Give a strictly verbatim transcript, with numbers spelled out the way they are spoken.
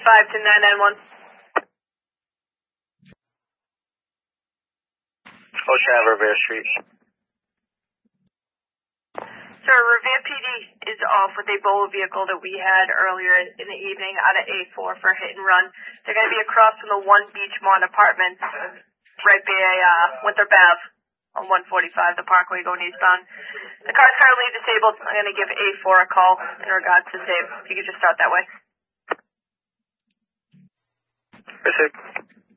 five to nine nine one. Ocean Ave, Revere Street. Sir, Revere P D is off with a Bola vehicle that we had earlier in the evening out of A four for hit and run. They're going to be across from the One Beachmont Apartments, right by uh, Winter Bath on one forty-five, the Parkway going eastbound. The car's currently disabled. I'm going to give A four a call in regards to save. If you could just start that way. Yes, sir.